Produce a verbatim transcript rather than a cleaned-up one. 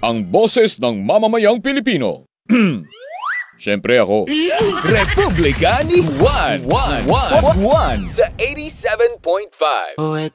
ang boses ng mamamayang Pilipino. Siyempre ako. Republika ni Juan Juan Juan Juan sa eighty-seven point five.